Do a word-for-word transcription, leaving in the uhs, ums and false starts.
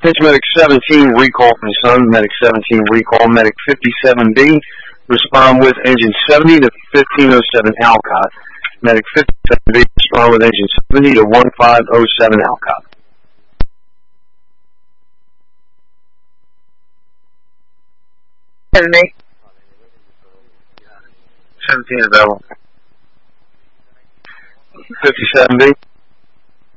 Attention Medic seventeen, recall from Sun. Medic seventeen, recall. Medic fifty-seven B, respond with engine seventy to fifteen oh seven Alcott. Medic fifty-seven B, respond with engine seventy to fifteen oh seven Alcott. seventy. seventeen available. fifty-seven B.